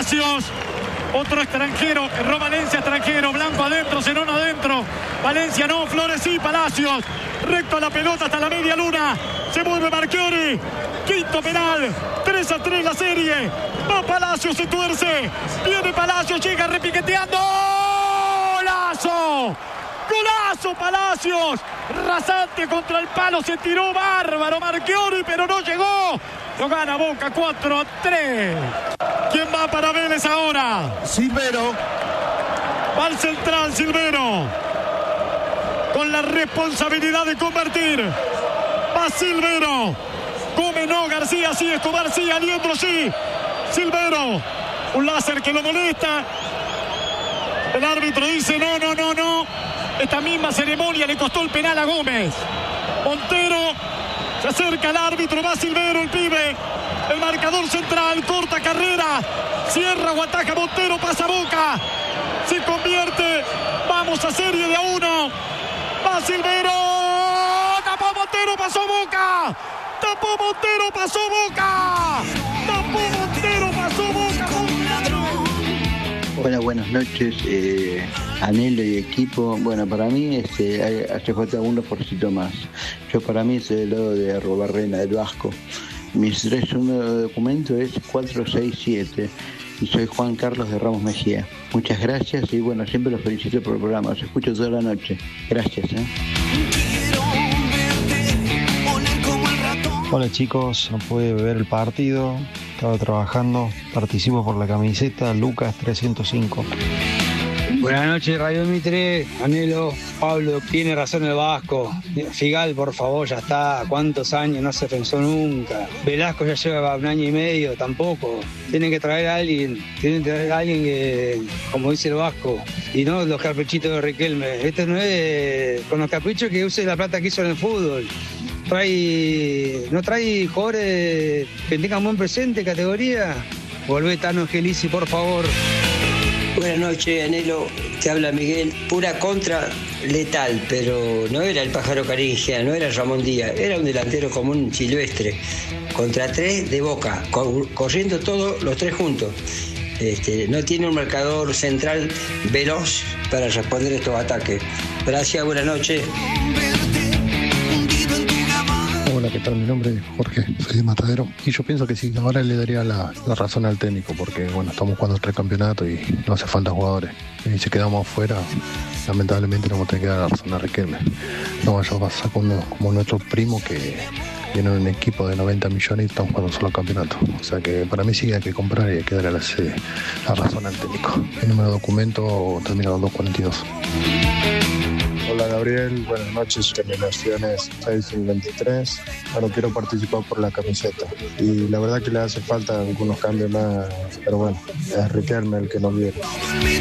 Palacios. Otro extranjero, Ro Valencia extranjero, Blanco adentro, Zenón adentro, Valencia no, Flores sí, Palacios, recto a la pelota hasta la media luna, se mueve Marchiori, quinto penal, 3-3 la serie, va Palacios, se tuerce, viene Palacios, llega repiqueteando, ¡golazo! ¡Golazo Palacios! Rasante contra el palo, se tiró bárbaro Marchiori, pero no llegó. Lo gana Boca 4-3. ¿Quién va para Vélez ahora? Silvero. Va al central Silvero. Con la responsabilidad de convertir. Va Silvero. Gómez no, García sí, Escobar sí, Aliendro sí. Silvero. Un láser que lo molesta. El árbitro dice no. Esta misma ceremonia le costó el penal a Gómez. Montero se acerca al árbitro, va Silvero, el pibe. El marcador central, corta carrera. Cierra o ataca Montero, pasa Boca. Se convierte. Vamos a serie de 1. Va Silvero. Tapó Montero, pasó Boca. Tapó Montero, pasó Boca. Tapó Montero, pasó Boca. Hola, buenas noches, Anhelo y equipo. Bueno, para mí hace falta un reforcito más. Para mí es el lado de Arrobarrena, del Vasco. Mi 3 número de documento es 467 y soy Juan Carlos de Ramos Mejía. Muchas gracias y bueno, siempre los felicito por el programa. Los escucho toda la noche. Gracias. Hola chicos, no pude ver el partido, estaba trabajando, participo por la camiseta Lucas 305. Buenas noches Radio Mitre, Anhelo, Pablo, tiene razón el Vasco. Figal, por favor, ya está, ¿cuántos años? No se pensó nunca. Velasco ya lleva 1 año y medio, tampoco. Tienen que traer a alguien, que, como dice el Vasco, y no los caprichitos de Riquelme. Este no es con los caprichos que use la plata que hizo en el fútbol. No trae jugadores que tengan buen presente, categoría. Volvé Tano Gelisi, por favor. Buenas noches, Anhelo. Te habla Miguel. Pura contra letal, pero no era el pájaro Caringia, no era Ramón Díaz, era un delantero común silvestre. Contra 3 de Boca, corriendo todos los 3 juntos. No tiene un marcador central veloz para responder estos ataques. Gracias, buenas noches. Hola, ¿qué tal? Mi nombre es Jorge, soy de Matadero. Y yo pienso que sí, ahora le daría la razón al técnico, porque bueno, estamos jugando 3 campeonatos y no hace falta jugadores. Y si quedamos afuera, lamentablemente no vamos a tener que dar la razón a Riquelme. No vaya a pasar como nuestro primo que viene en un equipo de 90 millones y estamos jugando solo campeonato. O sea que para mí sí hay que comprar y hay que darle la razón al técnico. El número de documento termina con 242. Hola Gabriel, buenas noches, generaciones 623. Bueno, quiero participar por la camiseta y la verdad que le hace falta algunos cambios más, pero bueno, es Riquelme el que nos viene.